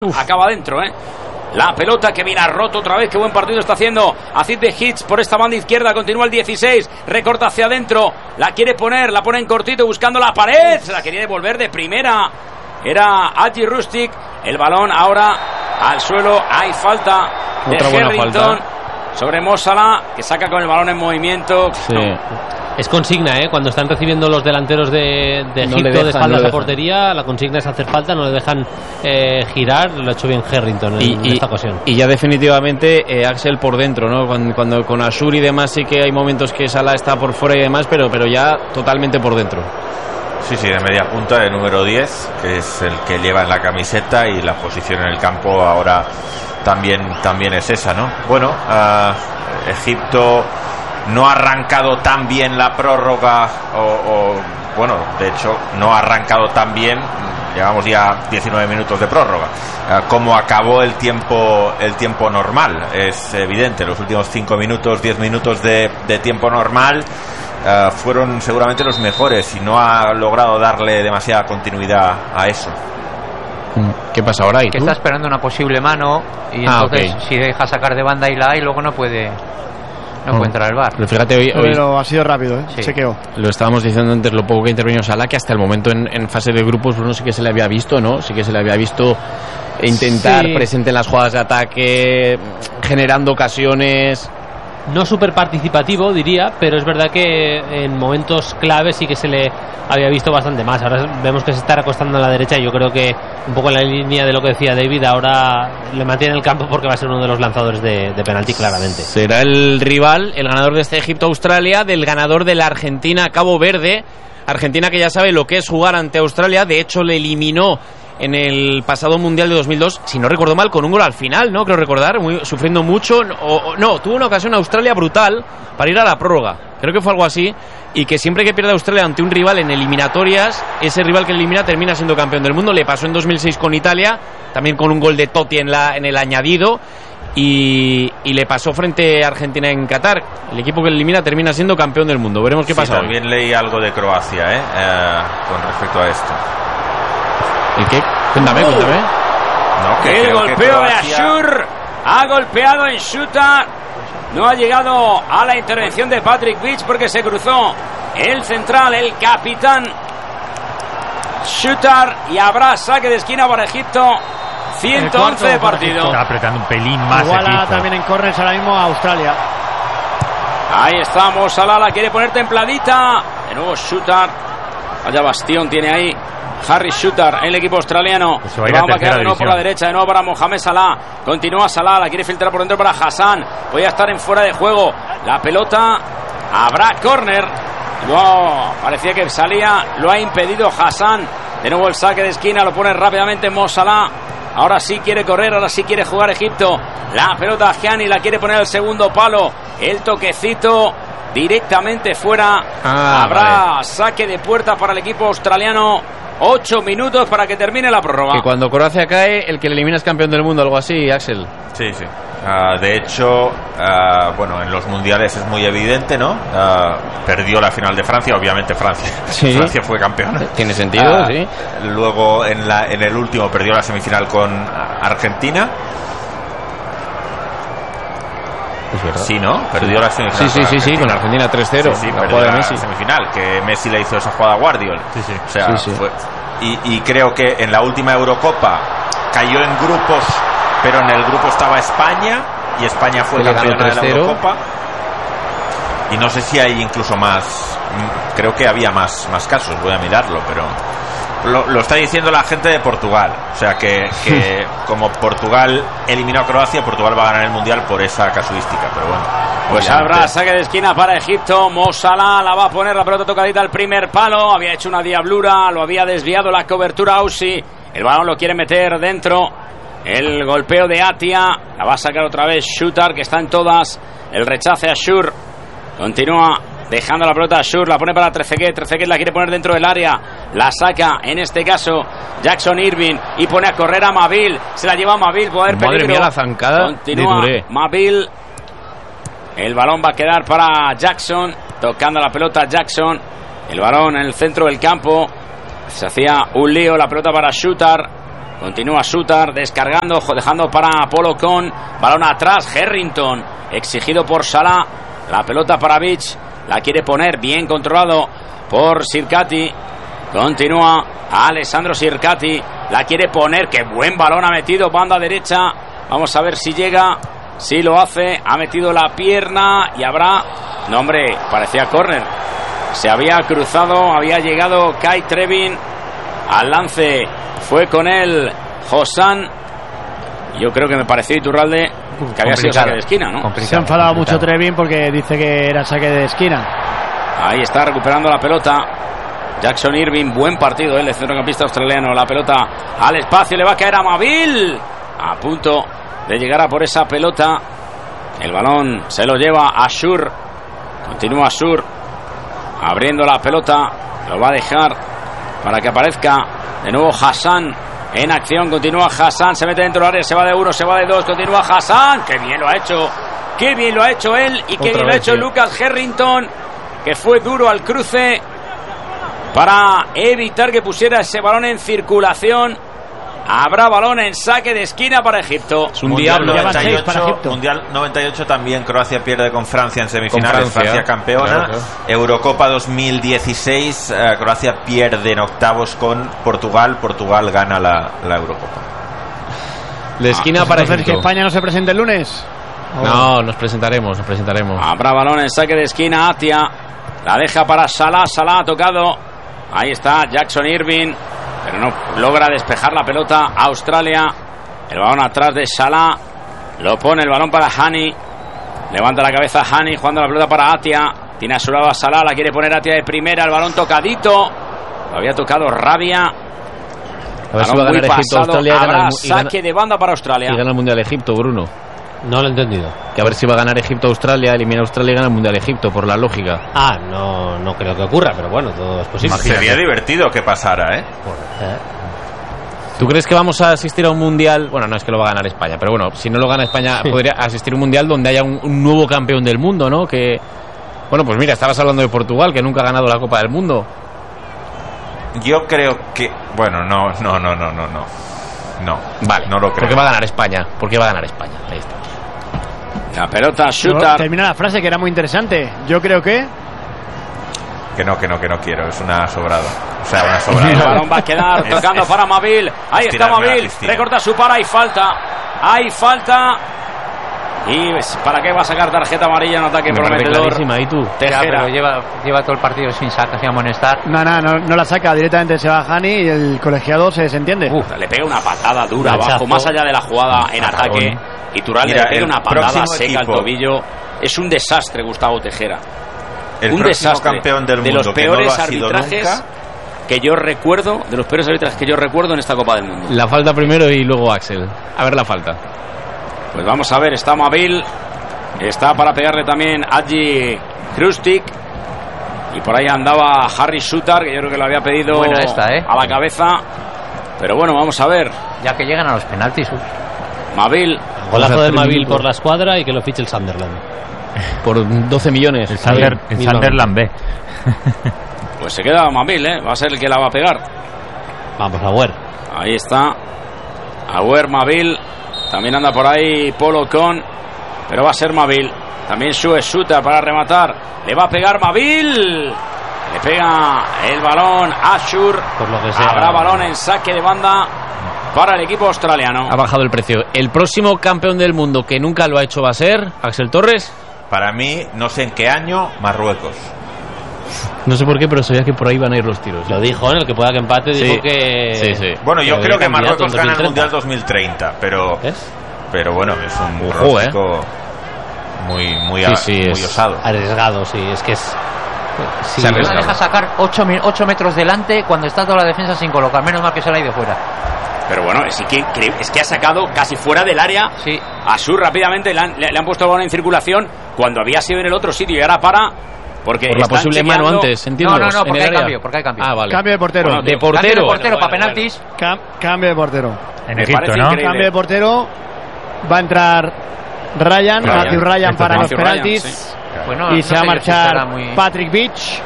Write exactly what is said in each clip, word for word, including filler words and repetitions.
Uf. Acaba dentro, ¿eh? La pelota que viene a roto otra vez. Qué buen partido está haciendo Acid de Hits por esta banda izquierda. Continúa el dieciséis. Recorta hacia adentro. La quiere poner. La pone en cortito buscando la pared. Se la quería devolver de primera. Era Agi Rustic. El balón ahora al suelo. Hay falta de otra buena Hetherington falta sobre Mo Salah, que saca con el balón en movimiento. Sí. No. Es consigna, ¿eh? Cuando están recibiendo los delanteros de, de Egipto no dejan, de espaldas no a portería, la consigna es hacer falta, no le dejan eh, girar. Lo ha hecho bien Hetherington en, y, en y, esta ocasión. Y ya definitivamente eh, Axel por dentro, ¿no? Cuando, cuando con Ashur y demás sí que hay momentos que Salah está por fuera y demás, pero, pero ya totalmente por dentro. Sí, sí, de media punta, de número diez, que es el que lleva en la camiseta, y la posición en el campo ahora también, también es esa, ¿no? Bueno, uh, Egipto no ha arrancado tan bien la prórroga, o, o bueno, de hecho no ha arrancado tan bien, llevamos ya diecinueve minutos de prórroga, uh, como acabó el tiempo el tiempo normal. Es evidente, los últimos cinco minutos, diez minutos de, de tiempo normal uh, fueron seguramente los mejores, y no ha logrado darle demasiada continuidad a eso. ¿Qué pasa ahora? ¿Y que tú? Está esperando una posible mano, y ah, entonces okay. si deja sacar de banda y la hay, luego no puede no oh. puede entrar al bar. Pero fíjate, hoy, hoy pero ha sido rápido, ¿eh? Sí. Se quedó. Lo estábamos diciendo antes, lo poco que intervino Salah, que hasta el momento en, en fase de grupos uno sí que se le había visto, ¿no? Sí que se le había visto intentar sí. presente en las jugadas de ataque, generando ocasiones. No súper participativo, diría, pero es verdad que en momentos claves sí que se le había visto bastante más. Ahora vemos que se está recostando a la derecha, y yo creo que un poco en la línea de lo que decía David, ahora le mantiene el campo porque va a ser uno de los lanzadores de, de penalti, claramente. Será el rival, el ganador de este Egipto-Australia, del ganador de la Argentina-Cabo Verde. Argentina, que ya sabe lo que es jugar ante Australia, de hecho le eliminó en el pasado Mundial de dos mil dos, si no recuerdo mal, con un gol al final, ¿no? Creo recordar, muy, sufriendo mucho. O, o, no, tuvo una ocasión Australia brutal para ir a la prórroga. Creo que fue algo así. Y que siempre que pierde Australia ante un rival en eliminatorias, ese rival que elimina termina siendo campeón del mundo. Le pasó en dos mil seis con Italia, también con un gol de Totti en, la, en el añadido. Y, y le pasó frente a Argentina en Qatar. El equipo que elimina termina siendo campeón del mundo. Veremos qué sí, pasa también hoy. Leí algo de Croacia, ¿eh? Eh, con respecto a esto. ¿El qué? Cuéntame, uh. cuéntame. No, que el golpeo Croacia... de Ashur. Ha golpeado en Shooter. No ha llegado a la intervención de Patrick Beach porque se cruzó el central, el capitán Shooter, y habrá saque de esquina para Egipto. ciento once de partido. Está apretando un pelín más. Iguala también en corners ahora mismo a Australia. Ahí estamos, Salah la quiere poner templadita. De nuevo Shooter. Vaya bastión tiene ahí Harry Shooter en el equipo australiano. Va a, va a quedar de nuevo por la derecha, de nuevo para Mohamed Salah. Continúa Salah, la quiere filtrar por dentro para Hassan. Voy a estar en fuera de juego. La pelota, habrá córner. Wow, parecía que salía, lo ha impedido Hassan. De nuevo el saque de esquina, lo pone rápidamente Mo Salah. Ahora sí quiere correr, ahora sí quiere jugar Egipto. La pelota a Gianni, la quiere poner al segundo palo. El toquecito directamente fuera. Ah, habrá vale. saque de puerta para el equipo australiano. Ocho minutos para que termine la prórroga. Que cuando Croacia cae, el que le elimina es campeón del mundo, algo así, Axel. Sí, sí. Uh, de hecho, uh, bueno, en los mundiales es muy evidente, ¿no? Uh, perdió la final de Francia, obviamente Francia. Sí. Francia fue campeona. Tiene sentido, uh, sí. Luego en, la, en el último perdió la semifinal con Argentina. Es verdad. Sí, ¿no? Perdió sí. la semifinal. Sí, sí, sí, sí, con Argentina tres cero. Sí, sí, la perdió jugada de la Messi. semifinal, que Messi le hizo esa jugada a Guardiola. Sí, sí. O sea, sí, sí. Fue, y, y creo que en la última Eurocopa cayó en grupos, pero en el grupo estaba España, y España fue campeona de la Eurocopa. Y no sé si hay incluso más, creo que había más, más casos, voy a mirarlo, pero lo, lo está diciendo la gente de Portugal. O sea que, que como Portugal eliminó a Croacia, Portugal va a ganar el Mundial por esa casuística, pero bueno. Pues habrá saque de esquina para Egipto. Mo Salah la va a poner, la pelota tocadita al primer palo. Había hecho una diablura, lo había desviado la cobertura Aussie. El balón lo quiere meter dentro. El golpeo de Atia, la va a sacar otra vez Shooter, que está en todas. El rechace a Shur. Continúa dejando la pelota a Shur, la pone para Trezeguet. Trezeguet la quiere poner dentro del área. La saca, en este caso, Jackson Irving, y pone a correr a Mabil. Se la lleva a Mabil, poder peligro. Madre mía, la zancada. Continúa de Duré. Mabil. El balón va a quedar para Jackson, tocando la pelota Jackson. El balón en el centro del campo. Se hacía un lío, la pelota para Shooter. Continúa Sutar descargando, dejando para Polo con balón atrás. Harrington, exigido por Salah. La pelota para Beach. La quiere poner, bien controlado por Sirkati. Continúa Alessandro Sirkati. La quiere poner, qué buen balón ha metido, banda derecha. Vamos a ver si llega. Sí lo hace, ha metido la pierna y habrá... No, hombre, parecía córner. Se había cruzado, había llegado Kai Trevin al lance. Fue con él Josan. Yo creo que me pareció Iturralde que había sido saque de esquina, ¿no? Se ha enfadado mucho Trevin porque dice que era saque de esquina. Ahí está recuperando la pelota Jackson Irving, buen partido el centrocampista australiano. La pelota al espacio, le va a caer a Mavil, a punto de llegar a por esa pelota. El balón se lo lleva a Ashur. Continúa Ashur abriendo la pelota, lo va a dejar para que aparezca de nuevo Hassan en acción. Continúa Hassan, se mete dentro del área, se va de uno, se va de dos, continúa Hassan, qué bien lo ha hecho, qué bien lo ha hecho él y qué bien lo ha hecho Lucas Harrington, que fue duro al cruce para evitar que pusiera ese balón en circulación. Habrá balón en saque de esquina para Egipto. Es un mundial noventa y ocho, Mundial noventa y ocho también Croacia pierde con Francia en semifinales, Francia, Francia campeona. Claro, claro. Eurocopa dos mil dieciséis, eh, Croacia pierde en octavos con Portugal, Portugal gana la, la Eurocopa. La esquina ah, para Egipto. ¿Que España no se presente el lunes? Oh. No, nos presentaremos, nos presentaremos. Habrá balón en saque de esquina, Atia la deja para Salah, Salah ha tocado. Ahí está Jackson Irving, pero no logra despejar la pelota Australia. El balón atrás de Salah, lo pone el balón para Hani, levanta la cabeza Hani jugando la pelota para Atia, tiene a su lado a Salah, la quiere poner Atia de primera, el balón tocadito, lo había tocado Rabia. A ver si va a ganar Egipto, Australia, habrá gana el, saque gana, de banda para Australia y gana el Mundial Egipto, Bruno. No lo he entendido. Que a ver si va a ganar Egipto Australia, elimina Australia y gana el Mundial Egipto, por la lógica. Ah, no, no creo que ocurra, pero bueno, todo es posible. Sería divertido que pasara, ¿eh? Pues, eh. ¿Tú crees que vamos a asistir a un mundial? Bueno, no es que lo va a ganar España, pero bueno, si no lo gana España, sí, podría asistir a un mundial donde haya un, un nuevo campeón del mundo, ¿no? Que, bueno, pues mira, estabas hablando de Portugal, que nunca ha ganado la Copa del Mundo. Yo creo que, bueno, no, no, no, no, no, no. No, vale, no lo creo. ¿Por qué va a ganar España? ¿Por qué va a ganar España? Ahí está. La pelota Shooter. Termina la frase que era muy interesante. Yo creo que Que no, que no, que no quiero. Es una sobrada. O sea, una sobrada. El balón va a quedar tocando para Mavil. Ahí está Mavil. Recorta su para. Hay falta. Hay falta. Y ¿para qué va a sacar tarjeta amarilla en ataque prometedor? ¿Y tú? Ya, pero lleva, lleva todo el partido sin sacar, sin amonestar. No, no, no, no la saca. Directamente se va Hani y el colegiado se desentiende. Uf, le pega una patada dura Machazo. abajo, más allá de la jugada en ataque. Y Tural le pega una patada seca al tobillo. Es un desastre, Gustavo Tejera. El un desastre campeón del mundo, de los peores no arbitrajes que yo recuerdo, de los peores arbitrajes que yo recuerdo en esta Copa del Mundo. La falta primero y luego Axel. A ver la falta. Pues vamos a ver, está Mavil, está para pegarle también Adji Krustik, y por ahí andaba Harry Sutar, que yo creo que lo había pedido Buena esta, ¿eh? a la cabeza. Pero bueno, vamos a ver. Ya que llegan a los penaltis. Mavil. Golazo de Mavil por la escuadra y que lo fiche el Sunderland. Por doce millones. El, Sander, el Sunderland B. Pues se queda Mavil, ¿eh? Va a ser el que la va a pegar. Vamos, Agüer. Ahí está. Agüer, Mavil. También anda por ahí Polo Con, pero va a ser Mavil. También Sue Suta para rematar. Le va a pegar Mavil. Le pega el balón Ashur. Por lo que sea. Habrá balón en saque de banda para el equipo australiano. Ha bajado el precio. El próximo campeón del mundo que nunca lo ha hecho va a ser Axel Torres. Para mí, no sé en qué año, Marruecos. No sé por qué, pero sabía que por ahí van a ir los tiros. Lo dijo, en el que pueda que empate, sí, dijo que... Sí, sí. Bueno, yo que creo que Marruecos gana el dos mil treinta. Mundial dos mil treinta, pero... ¿Es? Pero bueno, es un Ojo, pronóstico eh. muy, muy, sí, sí, muy es osado. Arriesgado, sí, es que es... Sí, se la deja sacar ocho metros delante cuando está toda la defensa sin colocar. Menos mal que se la ha ido fuera. Pero bueno, es que, es que ha sacado casi fuera del área. Sí. A Sur rápidamente le han, le, le han puesto el balón en circulación cuando había sido en el otro sitio y ahora para... Porque por la posible chequeando... mano antes, entiendo. No, no, no, porque hay cambio, porque hay cambio. Ah, vale. Cambio de portero. Bueno, de portero. Cambio de portero Bueno, para bueno, penaltis. Cam cambio de portero. En Me Egipto, ¿no? increíble. Cambio de portero. Va a entrar Ryan, Ryan. Matthew Ryan Esto para es los Matthew penaltis. Ryan, sí. Bueno, y no se va a sé yo si marchar estará muy... Patrick Beach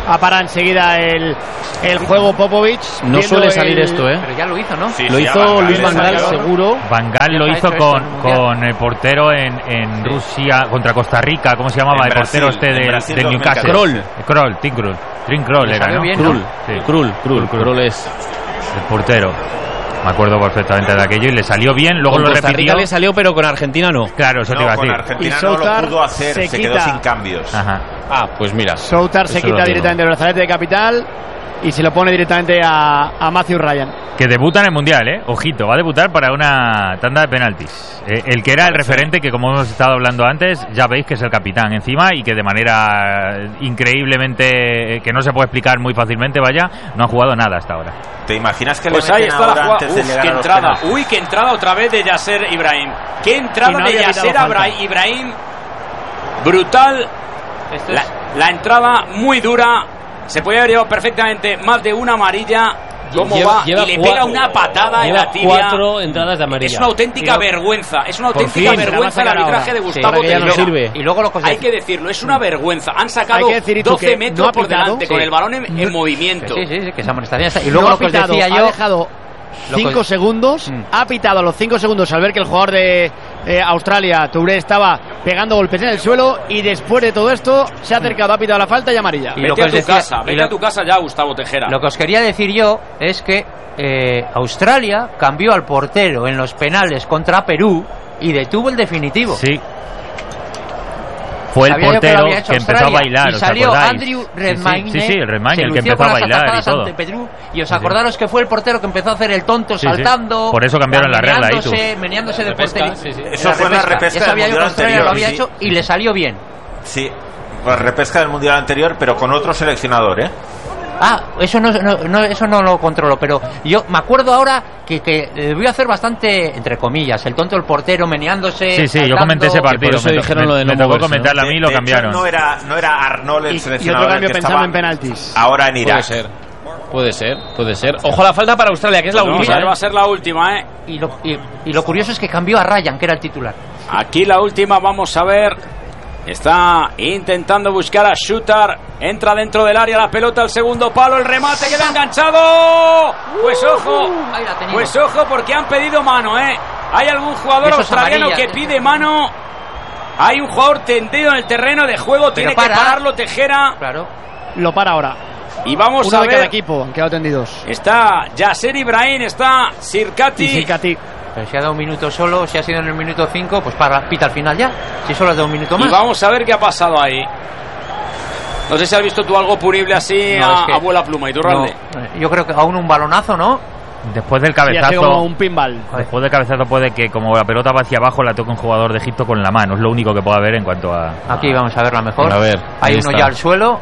a parar enseguida el, el juego Popovic. No suele salir el... esto, ¿eh? Pero ya lo hizo, ¿no? Sí, lo sí, hizo Van Gaal, Luis Van Gaal, Van Gaal. seguro. Van Gaal lo Ya hizo ha hecho con, esto en el Mundial. con el portero en, en Rusia contra Costa Rica. ¿Cómo se llamaba En el portero Brasil, este en del, Brasil del dos mil Newcastle? catorce. Kroll. Kroll, Tim Kroll. Tim Kroll Le era, salió ¿no? bien, Krul, Sí. Krul, Krul, Krul. Krul es. El portero. Me acuerdo perfectamente de aquello y le salió bien. Luego Con lo Costa repitió. Rica le salió, pero con Argentina no. Claro, eso te No, iba a con decir. Argentina Y no Soutar lo pudo hacer, se se, quedó quita. sin cambios. Ajá. Ah, pues mira. Soutar se Eso lo quita digo. directamente del brazalete de capital y se lo pone directamente a, a Matthew Ryan. Que debuta en el Mundial, ¿eh? Ojito, va a debutar para una tanda de penaltis. Eh, el que era el referente, que como hemos estado hablando antes, ya veis que es el capitán encima y que de manera increíblemente, eh, que no se puede explicar muy fácilmente, vaya, no ha jugado nada hasta ahora. ¿Te imaginas que Pues le ahí meten está la ahora jugada. antes de Uf, llegar qué a los entrada. penaltis? Uy, qué entrada otra vez de Yasser Ibrahim. Qué entrada Y no de había Yasser pitado falta. Abra- Ibrahim. Brutal. Esto La, es- la entrada muy dura. Se podía haber llevado perfectamente más de una amarilla. ¿Cómo Lleva- va? lleva y le cuatro- pega una patada en lleva la tibia. cuatro entradas de amarilla. Es una auténtica Y no- vergüenza. Es una Por auténtica fin, se la va a vergüenza el sacar arbitraje ahora. de Sí, Gustavo ahora que ya no Teixeira. sirve. Y luego lo que os Hay decía- que decirlo, es una vergüenza. Han sacado Hay que decir, Itu, doce que metros no ha por pitado. delante con Sí. el balón en, en movimiento. Sí, sí, sí, que esa amonestación está. Y Y luego luego lo que os pitado, decía ha yo... dejado Lo cinco que- segundos, Mm. ha pitado a los cinco segundos al ver que el jugador de eh, Australia, Touré, estaba pegando golpes en el suelo y después de todo esto se ha acercado, ha pitado la falta y amarilla. Y Vete lo que a os tu decía- casa, y vete lo- a tu casa ya, Gustavo Tejera. Lo que os quería decir yo es que eh, Australia cambió al portero en los penales contra Perú y detuvo el definitivo. Sí. Fue el Sabía yo que lo portero había que, hecho empezó a Australia. bailar, Y ¿os salió acordáis? Andrew Sí, sí, Redmayne, Sí, sí, el Redmayne, se el que lució empezó a con las bailar y atajadas todo. ante Perú, y os Sí, sí. acordaros que fue el portero que empezó a hacer el tonto Sí, sí. saltando. Por eso cambiaron la regla ahí, tú. meneándose- meneándose de Repesca, portería. sí, sí. Eso fue en la repesca Ya sabía del yo que Mundial Australia lo había anterior, hecho y le salió bien. Sí, pues repesca del Mundial anterior, pero con otro seleccionador, ¿eh? Ah, eso no, no, no- eso no lo controlo, pero yo me acuerdo ahora que, que debió hacer bastante, entre comillas, el tonto el portero meneándose. Sí, sí, yo saltando. comenté ese partido. por eso me, to- dijeron me- lo de no me tocó moverse, comentarlo a mí y lo De- de hecho, cambiaron. no era, no era Arnold el Y, y seleccionador otro el cambio que pensando estaba en penaltis. ahora en Irak. Puede ser. Puede ser, puede ser. Ojo a la falta para Australia, que es la Vamos última. a ver, ¿eh? va a ser la última, ¿eh? Y lo, y, y lo curioso es que cambió a Ryan, que era el titular. Aquí la última, vamos a ver. Está intentando buscar a Shooter. Entra dentro del área la pelota al segundo palo. El remate queda enganchado. Pues ojo. Ahí la ha tenido. Pues ojo porque han pedido mano, ¿eh? Hay algún jugador Eso es australiano amarilla. que pide mano. Hay un jugador tendido en el terreno de juego. Tiene para. que pararlo Tejera. Claro. Lo para ahora. Y vamos Uno a de cada ver. equipo, han quedado tendidos. Está Yasser Ibrahim, está Y Sirkati. Sirkati. Pero si ha dado un minuto solo, si ha sido en el minuto cinco, pues para, pita al final ya. Si solo has dado un minuto Y más. vamos a ver qué ha pasado ahí. No sé si has visto tú algo punible así No, a, es que- a vuela pluma. ¿Y tú, No, Ralde? yo creo que aún un balonazo, ¿no? Después del Y así cabezazo. como un pinball. Después del cabezazo puede que como la pelota va hacia abajo la toque un jugador de Egipto con la mano. Es lo único que puede haber en cuanto a... Aquí vamos a verla mejor. A ver, Hay ahí uno está. ya al suelo.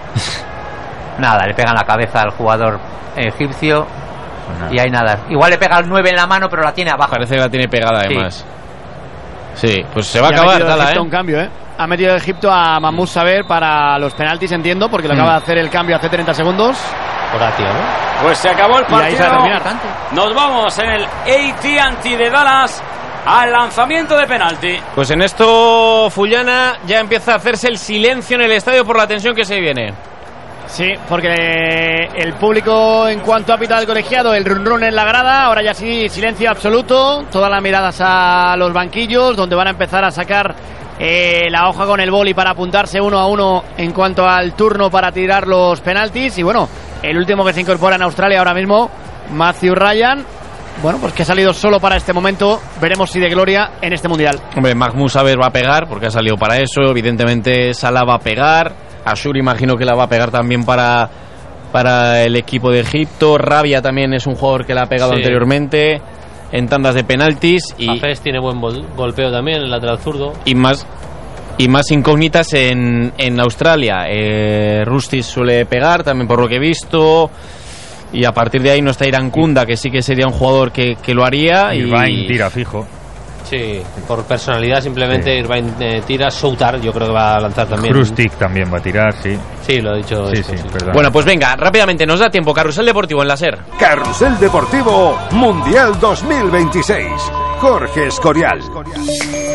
Nada, le pega en la cabeza al jugador egipcio. Pues nada. Y hay nada. Igual le pega el nueve en la mano, pero la tiene abajo. Parece que la tiene pegada Sí. además. Sí, pues se va a Y ha acabar, metido Tala, Egipto ¿eh? un cambio, ¿eh? Ha metido Egipto a Mahmoud Saber para los penaltis, entiendo, porque lo Mm. acaba de hacer el cambio hace treinta segundos. Horatio, ¿no? Pues se acabó el Y ahí se va a partido. terminar. Nos vamos en el A T and T de Dallas al lanzamiento de penalti. Pues en esto, Fullana, ya empieza a hacerse el silencio en el estadio por la tensión que se viene. Sí, porque el público, en cuanto ha pitado el colegiado, el run run en la grada, ahora ya sí, silencio absoluto, todas las miradas a los banquillos, donde van a empezar a sacar eh, la hoja con el boli para apuntarse uno a uno en cuanto al turno para tirar los penaltis. Y bueno, el último que se incorpora en Australia ahora mismo, Matthew Ryan, bueno, pues que ha salido solo para este momento, veremos si de gloria en este Mundial. Hombre, Mahmoud Saber va a pegar porque ha salido para eso. Evidentemente, Salah va a pegar. Ashur imagino que la va a pegar también para, para el equipo de Egipto. Rabia también es un jugador que la ha pegado Sí. anteriormente en tandas de penaltis. Y, Hafez tiene buen bol- golpeo también, el lateral zurdo. y más y más incógnitas en, en Australia. Eh, Rustis suele pegar también por lo que he visto. Y a partir de ahí no está Irán Kunda, que sí que sería un jugador que, que lo haría. Irvine Y tira fijo. Sí, por personalidad simplemente Sí. Irvine eh, tira. Soutar yo creo que va a lanzar también. Krustik también va a tirar, sí. Sí, lo he dicho. Sí, esto, sí, perdón. bueno, pues venga, rápidamente, nos da tiempo. Carrusel Deportivo en la SER. Carrusel Deportivo Mundial dos mil veintiséis. Jorge Escorial.